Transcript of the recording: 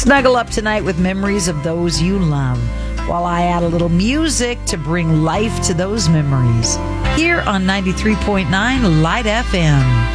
Snuggle up tonight with memories of those you love, while I add a little music to bring life to those memories. Here on 93.9 Light FM.